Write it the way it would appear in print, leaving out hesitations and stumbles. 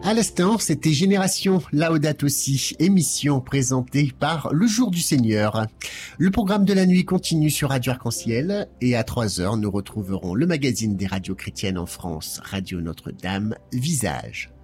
À l'instant, c'était Génération Laudato Si, émission présentée par Le Jour du Seigneur. Le programme de la nuit continue sur Radio Arc-en-Ciel et à 3h, nous retrouverons le magazine des radios chrétiennes en France, Radio Notre-Dame, Visage.